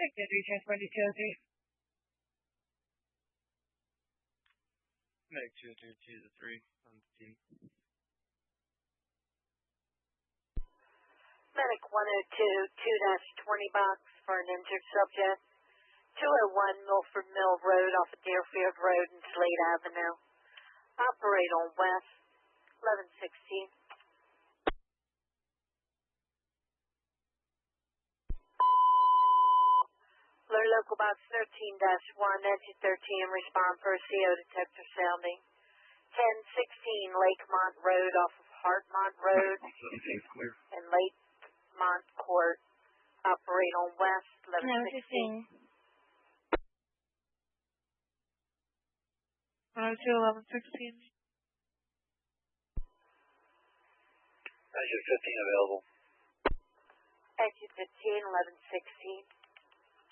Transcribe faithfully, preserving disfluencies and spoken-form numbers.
Can you transfer details here? Medic two two two to three on the team. Medic one oh two, two dash twenty box for an injured subject. two oh one Milford Mill Road off of Deerfield Road and Slade Avenue. Operate on West, eleven sixteen. Alert local box thirteen dash one, exit thirteen, respond for a C O detector sounding. ten sixteen Lakemont Road off of Hartmont Road and Lakemont Court. Operate on West, eleven sixteen. Uh, to eleven sixteen. Exit fifteen available. Exit fifteen, eleven sixteen.